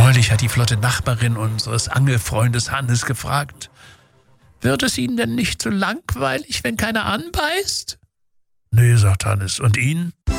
Neulich hat die flotte Nachbarin unseres Angelfreundes Hannes gefragt: »Wird es Ihnen denn nicht so langweilig, wenn keiner anbeißt?« »Nee«, sagt Hannes. »Und Ihnen?«